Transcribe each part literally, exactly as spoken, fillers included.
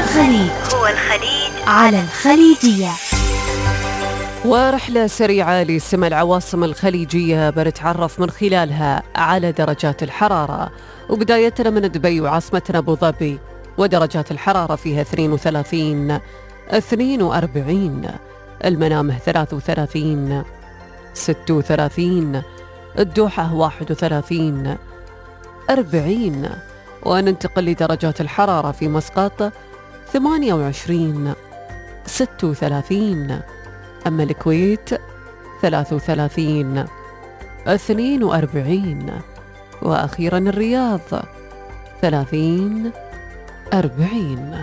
الخليج هو الخليج على الخليجية. ورحلة سريعة لسمع العواصم الخليجية بنتعرف من خلالها على درجات الحرارة، وبدايتنا من دبي وعاصمتنا أبو ظبي، ودرجات الحرارة فيها اثنين وثلاثين اثنين وأربعين، المنامه ثلاثة وثلاثين ستة وثلاثين، الدوحة واحد وثلاثين أربعين، وننتقل لدرجات الحرارة في مسقط ثمانية وعشرين ستة وثلاثين، أما الكويت ثلاثة وثلاثين اثنين وأربعين، وأخيرا الرياض ثلاثين أربعين.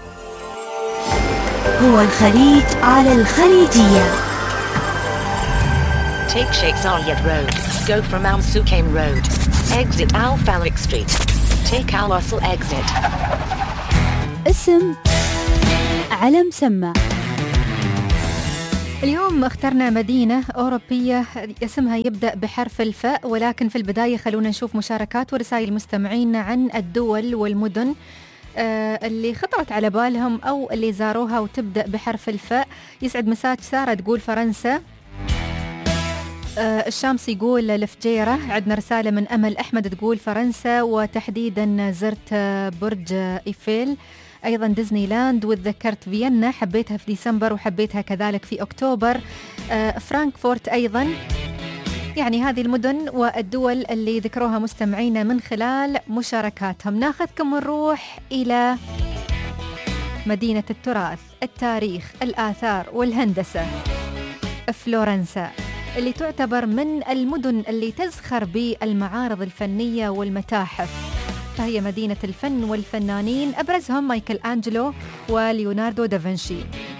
هو الخليج على الخليجية. Take Sheikh Zayed Road. Go from Al Sukaim Road. Exit Al Falak Street. Take Al Wasl exit. اسم على مسمى. اليوم اخترنا مدينة أوروبية اسمها يبدأ بحرف الفاء، ولكن في البداية خلونا نشوف مشاركات ورسائل مستمعين عن الدول والمدن آه اللي خطرت على بالهم أو اللي زاروها وتبدأ بحرف الفاء. يسعد مساك سارة تقول فرنسا. آه الشامس يقول الفجيرة. عندنا رسالة من أمل أحمد تقول فرنسا، وتحديدا زرت برج إيفيل، أيضا ديزني لاند، وتذكرت فيينا حبيتها في ديسمبر وحبيتها كذلك في أكتوبر. آه فرانكفورت أيضا. يعني هذه المدن والدول اللي ذكروها مستمعينا من خلال مشاركاتهم. ناخذكم ونروح إلى مدينة التراث، التاريخ، الآثار والهندسة، فلورنسا، اللي تعتبر من المدن اللي تزخر بالمعارض الفنية والمتاحف، فهي مدينة الفن والفنانين، أبرزهم مايكل أنجلو وليوناردو دافنشي.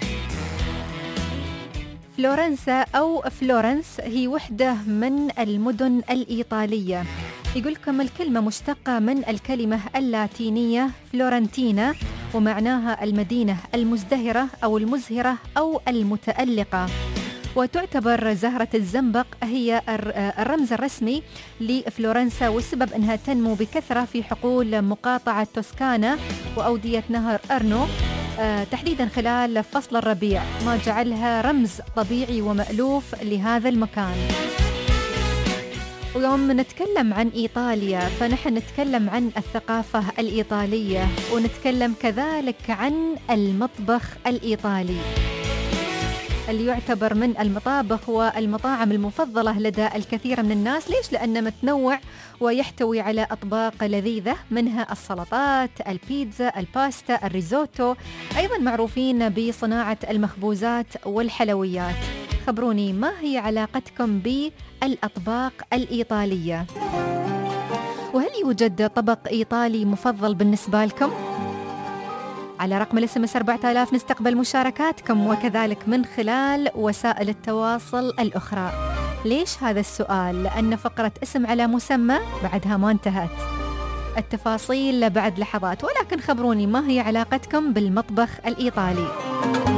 فلورنسا أو فلورنس هي وحدة من المدن الإيطالية. يقولكم الكلمة مشتقة من الكلمة اللاتينية فلورنتينا، ومعناها المدينة المزدهرة أو المزهرة أو المتألقة، وتعتبر زهرة الزنبق هي الرمز الرسمي لفلورنسا، والسبب أنها تنمو بكثرة في حقول مقاطعة توسكانا وأودية نهر أرنو، آه تحديدا خلال فصل الربيع، ما جعلها رمز طبيعي ومألوف لهذا المكان. ويوم نتكلم عن إيطاليا فنحن نتكلم عن الثقافة الإيطالية، ونتكلم كذلك عن المطبخ الإيطالي اللي يعتبر من المطابخ والمطاعم المفضلة لدى الكثير من الناس. ليش؟ لأنه متنوع ويحتوي على أطباق لذيذة، منها السلطات، البيتزا، الباستا، الريزوتو، أيضا معروفين بصناعة المخبوزات والحلويات. خبروني ما هي علاقتكم بالأطباق الإيطالية؟ وهل يوجد طبق إيطالي مفضل بالنسبة لكم؟ على رقم الاس ام اس أربعة آلاف نستقبل مشاركاتكم، وكذلك من خلال وسائل التواصل الأخرى. ليش هذا السؤال؟ لأن فقرة اسم على مسمى بعدها ما انتهت، التفاصيل بعد لحظات، ولكن خبروني ما هي علاقتكم بالمطبخ الإيطالي.